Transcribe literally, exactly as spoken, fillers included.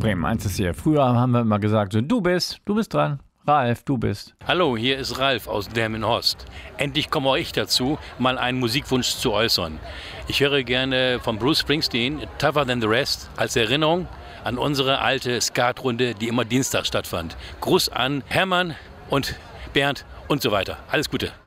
Bremen eins ist hier. Früher haben wir immer gesagt, so, du bist, du bist dran. Ralf, du bist. Hallo, hier ist Ralf aus Delmenhorst. Endlich komme auch ich dazu, mal einen Musikwunsch zu äußern. Ich höre gerne von Bruce Springsteen, Tougher Than The Rest, als Erinnerung an unsere alte Skatrunde, die immer Dienstag stattfand. Gruß an Hermann und Bernd und so weiter. Alles Gute.